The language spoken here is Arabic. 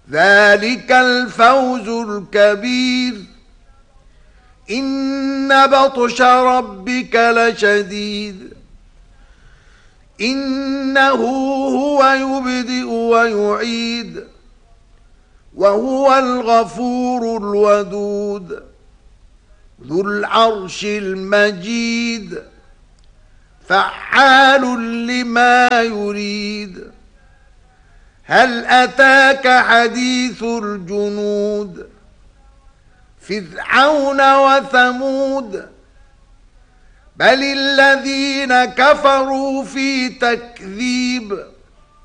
ذلك الفوز الكبير. إن بطش ربك لشديد إنه هو يبدئ ويعيد وهو الغفور الودود ذو العرش المجيد فعال لما يريد. هل أتاك حديث الجنود فرعون وثمود بل الذين كفروا في تكذيب